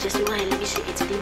just smile, let me shake it to the